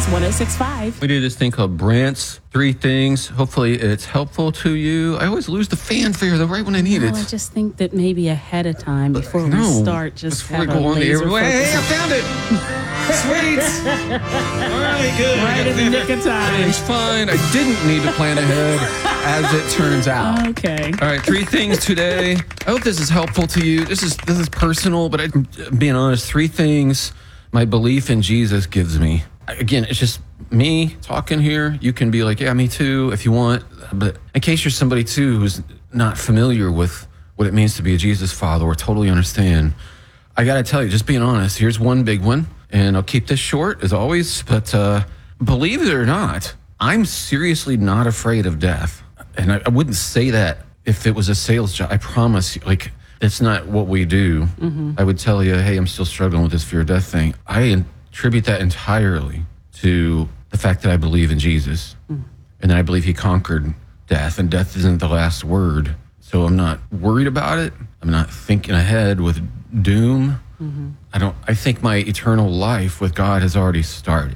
Praise 106.5. We do this thing called Brant's Three Things. Hopefully it's helpful to you. I always lose the fanfare though right when I need it. I just think that maybe ahead of time, before we start, just before have we go a on the air. laser Hey, I focus. found it! Sweet! All right, good. Right in the nick of time. It's fine. I didn't need to plan ahead, as it turns out. Okay. All right, three things today. I hope this is helpful to you. This is personal, but I'm being honest. Three things my belief in Jesus gives me. Again, it's just me talking here. You can be like, yeah, me too, if you want. But in case you're somebody too who's not familiar with what it means to be a Jesus follower or totally understand, I got to tell you, just being honest, here's one big one. And I'll keep this short as always. But believe it or not, I'm seriously not afraid of death. And I wouldn't say that if it was a sales job. I promise you, like, it's not what we do. Mm-hmm. I would tell you, hey, I'm still struggling with this fear of death thing. I attribute that entirely to the fact that I believe in Jesus. Mm. And I believe he conquered death, and death isn't the last word. So I'm not worried about it. I'm not thinking ahead with doom. Mm-hmm. I think my eternal life with God has already started.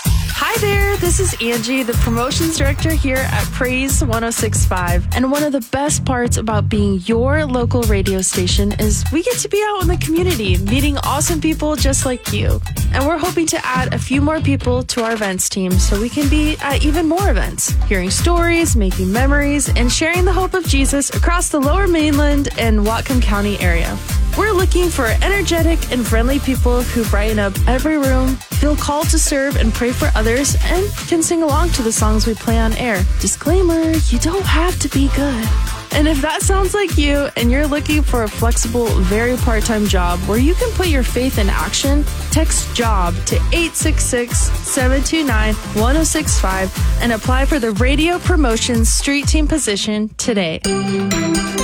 Hi there, this is Angie, the promotions director here at Praise 106.5. And one of the best parts about being your local radio station is we get to be out in the community, meeting awesome people just like you. And we're hoping to add a few more people to our events team so we can be at even more events, hearing stories, making memories, and sharing the hope of Jesus across the Lower Mainland and Whatcom County area. We're looking for energetic and friendly people who brighten up every room, feel called to serve and pray for others, and can sing along to the songs we play on air. Disclaimer, you don't have to be good. And if that sounds like you and you're looking for a flexible, very part-time job where you can put your faith in action, text JOB to 866-729-1065 and apply for the radio promotions street team position today.